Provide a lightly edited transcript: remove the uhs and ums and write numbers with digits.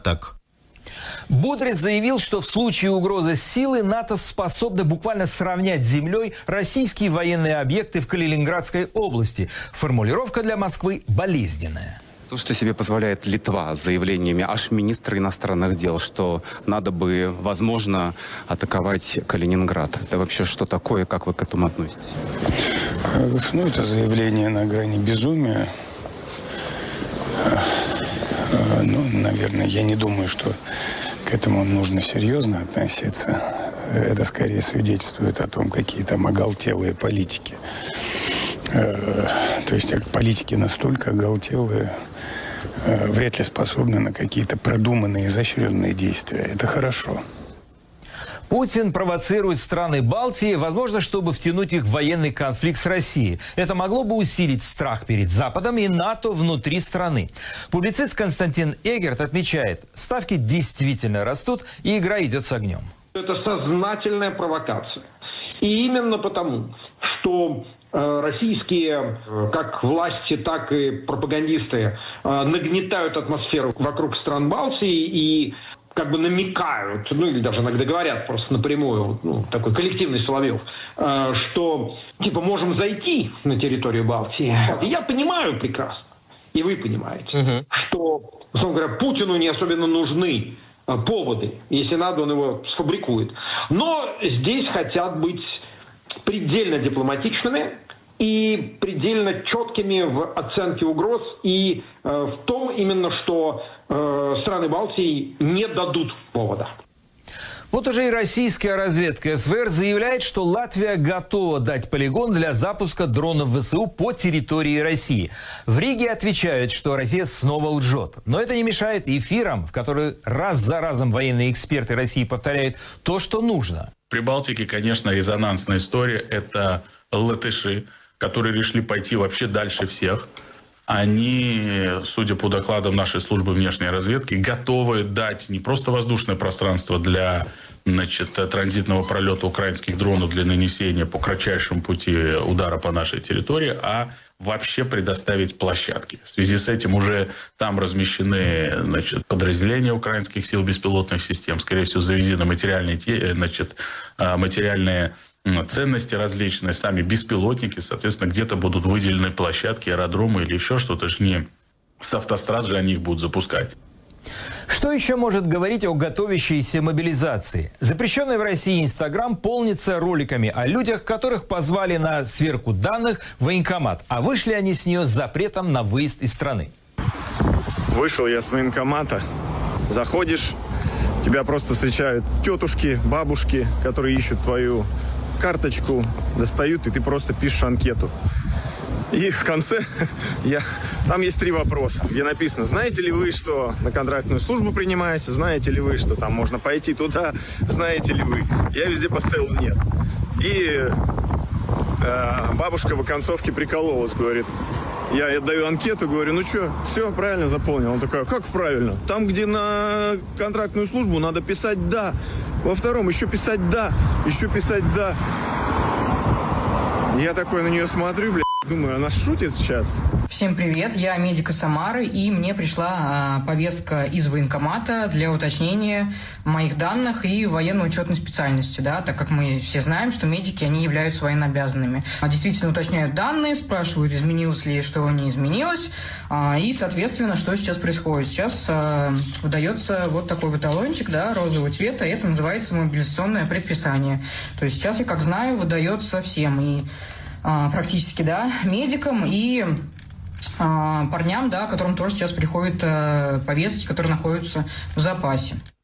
Так. Бодрис заявил, что в случае угрозы силы НАТО способны буквально сравнять с землей российские военные объекты в Калининградской области. Формулировка для Москвы болезненная. То, что себе позволяет Литва с заявлениями аж министра иностранных дел, что надо бы, возможно, атаковать Калининград. Это вообще что такое? Как вы к этому относитесь? Ну, это заявление на грани безумия. Ну, наверное, я не думаю, что к этому нужно серьезно относиться. Это скорее свидетельствует о том, какие там оголтелые политики. То есть политики настолько оголтелые, вряд ли способны на какие-то продуманные, изощренные действия. Это хорошо. Путин провоцирует страны Балтии, возможно, чтобы втянуть их в военный конфликт с Россией. Это могло бы усилить страх перед Западом и НАТО внутри страны. Публицист Константин Эгерт отмечает, ставки действительно растут, и игра идет с огнем. Это сознательная провокация. И именно потому, что российские как власти, так и пропагандисты нагнетают атмосферу вокруг стран Балтии и как бы намекают, ну или даже иногда говорят просто напрямую, ну, такой коллективный Соловьев, что типа можем зайти на территорию Балтии. И я понимаю прекрасно, и вы понимаете, что, условно говоря, Путину не особенно нужны поводы. Если надо, он его сфабрикует. Но здесь хотят быть предельно дипломатичными и предельно четкими в оценке угроз и в том именно, что страны Балтии не дадут повода. Вот уже и российская разведка СВР заявляет, что Латвия готова дать полигон для запуска дронов ВСУ по территории России. В Риге отвечают, что Россия снова лжет. Но это не мешает эфирам, в которых раз за разом военные эксперты России повторяют то, что нужно. В Прибалтике, конечно, резонансная история – это латыши, которые решили пойти вообще дальше всех. Они, судя по докладам нашей службы внешней разведки, готовы дать не просто воздушное пространство для транзитного пролета украинских дронов для нанесения по кратчайшему пути удара по нашей территории, а вообще предоставить площадки. В связи с этим уже там размещены подразделения украинских сил беспилотных систем, скорее всего, завезены материальные ценности различные, сами беспилотники, соответственно, где-то будут выделены площадки, аэродромы или еще что-то, же не с автострад же они их будут запускать. Что еще может говорить о готовящейся мобилизации? Запрещенный в России Инстаграм полнится роликами о людях, которых позвали на сверку данных в военкомат, а вышли они с нее с запретом на выезд из страны. Вышел я с военкомата, заходишь, тебя просто встречают тетушки, бабушки, которые ищут твою карточку, достают, и ты просто пишешь анкету. И в конце там есть 3 вопроса, где написано: знаете ли вы, что на контрактную службу принимаете, знаете ли вы, что там можно пойти туда, знаете ли вы. Я везде поставил нет. И бабушка в оконцовке прикололась, говорит: я отдаю анкету, говорю: ну что, все правильно заполнил? Он такой: как правильно? Там, где на контрактную службу, надо писать «да». Во втором еще писать «да», еще писать «да». Я такой на нее смотрю, блядь, думаю, она шутит сейчас. Всем привет, я медик из Самары, и мне пришла повестка из военкомата для уточнения моих данных и военно-учетной специальности, да, так как мы все знаем, что медики, они являются военнообязанными. Действительно уточняют данные, спрашивают, изменилось ли, что не изменилось, и, соответственно, что сейчас происходит. Сейчас выдается вот такой вот талончик, да, розового цвета, и это называется мобилизационное предписание. То есть сейчас, я как знаю, выдается всем, и практически, да, медикам и парням, да, которым тоже сейчас приходят повестки, которые находятся в запасе.